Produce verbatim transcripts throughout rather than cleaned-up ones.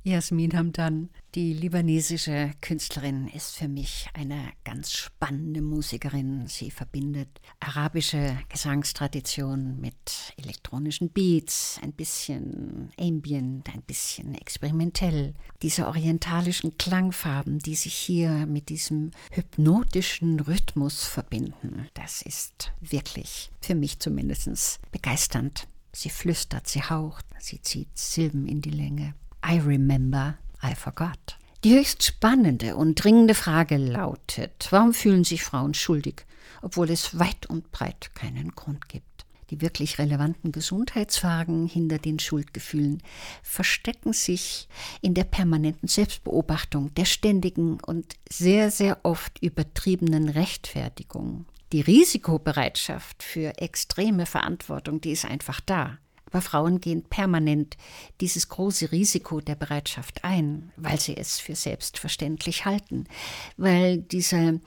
Yasmin Hamdan, die libanesische Künstlerin, ist für mich eine ganz spannende Musikerin. Sie verbindet arabische Gesangstradition mit elektronischen Beats, ein bisschen ambient, ein bisschen experimentell. Diese orientalischen Klangfarben, die sich hier mit diesem hypnotischen Rhythmus verbinden, das ist wirklich, für mich zumindest, begeisternd. Sie flüstert, sie haucht, sie zieht Silben in die Länge. I remember, I forgot. Die höchst spannende und dringende Frage lautet, warum fühlen sich Frauen schuldig, obwohl es weit und breit keinen Grund gibt? Die wirklich relevanten Gesundheitsfragen hinter den Schuldgefühlen verstecken sich in der permanenten Selbstbeobachtung, der ständigen und sehr, sehr oft übertriebenen Rechtfertigung. Die Risikobereitschaft für extreme Verantwortung, die ist einfach da. Aber Frauen gehen permanent dieses große Risiko der Bereitschaft ein, weil sie es für selbstverständlich halten, weil diese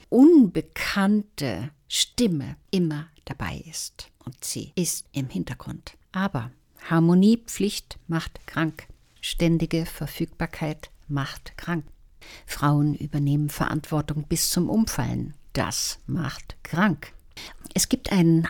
unbekannte Stimme immer dabei ist und sie ist im Hintergrund. Aber Harmoniepflicht macht krank, ständige Verfügbarkeit macht krank. Frauen übernehmen Verantwortung bis zum Umfallen, das macht krank. Es gibt einen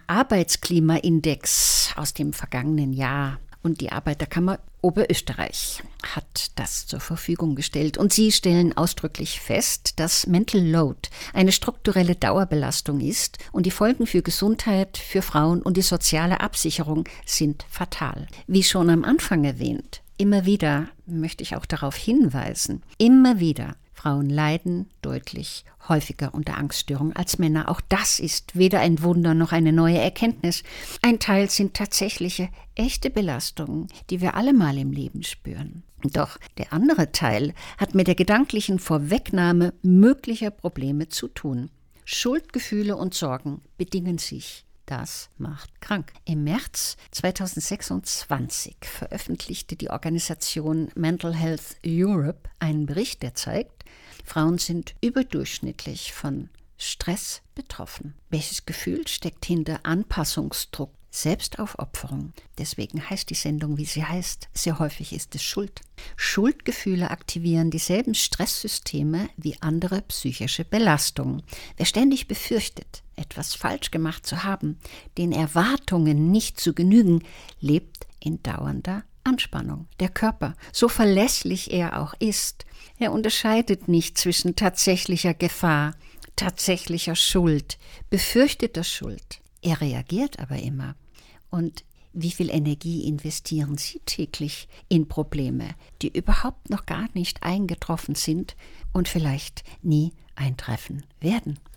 Arbeitsklimaindex aus dem vergangenen Jahr und die Arbeiterkammer Oberösterreich hat das zur Verfügung gestellt. Und sie stellen ausdrücklich fest, dass Mental Load eine strukturelle Dauerbelastung ist und die Folgen für Gesundheit, für Frauen und die soziale Absicherung sind fatal. Wie schon am Anfang erwähnt, immer wieder möchte ich auch darauf hinweisen, immer wieder Frauen leiden deutlich häufiger unter Angststörungen als Männer. Auch das ist weder ein Wunder noch eine neue Erkenntnis. Ein Teil sind tatsächliche, echte Belastungen, die wir alle mal im Leben spüren. Doch der andere Teil hat mit der gedanklichen Vorwegnahme möglicher Probleme zu tun. Schuldgefühle und Sorgen bedingen sich. Das macht krank. Im März zweitausendsechsundzwanzig veröffentlichte die Organisation Mental Health Europe einen Bericht, der zeigt, Frauen sind überdurchschnittlich von Stress betroffen. Welches Gefühl steckt hinter Anpassungsdruck, Selbstaufopferung? Deswegen heißt die Sendung, wie sie heißt. Sehr häufig ist es Schuld. Schuldgefühle aktivieren dieselben Stresssysteme wie andere psychische Belastungen. Wer ständig befürchtet, etwas falsch gemacht zu haben, den Erwartungen nicht zu genügen, lebt in dauernder Anspannung. Der Körper, so verlässlich er auch ist, er unterscheidet nicht zwischen tatsächlicher Gefahr, tatsächlicher Schuld, befürchteter Schuld. Er reagiert aber immer. Und wie viel Energie investieren Sie täglich in Probleme, die überhaupt noch gar nicht eingetroffen sind und vielleicht nie eintreffen werden?